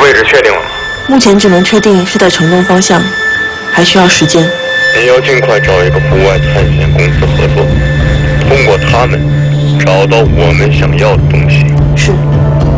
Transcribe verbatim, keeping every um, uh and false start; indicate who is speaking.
Speaker 1: 位置确定了吗？
Speaker 2: 目前只能确定是在城东方向，还需要时间。
Speaker 1: 你要尽快找一个户外探险公司合作，通过他们找到我们想要的东西。